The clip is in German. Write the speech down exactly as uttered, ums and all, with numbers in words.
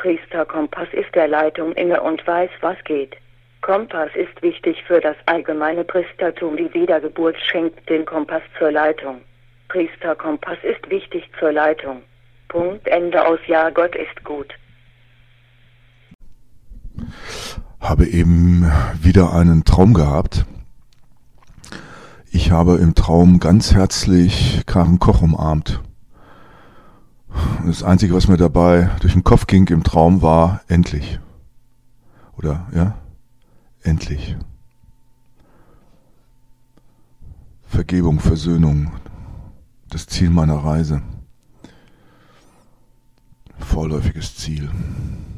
Priester Kompass ist der Leitung inne und weiß, was geht. Kompass ist wichtig für das allgemeine Priestertum. Die Wiedergeburt schenkt den Kompass zur Leitung. Priester Kompass ist wichtig zur Leitung. Punkt, Ende aus. Ja, Gott ist gut. Habe eben wieder einen Traum gehabt. Ich habe im Traum ganz herzlich Karen Koch umarmt. Das Einzige, was mir dabei durch den Kopf ging im Traum, war endlich. Oder, ja, endlich. Vergebung, Versöhnung, das Ziel meiner Reise. Vorläufiges Ziel.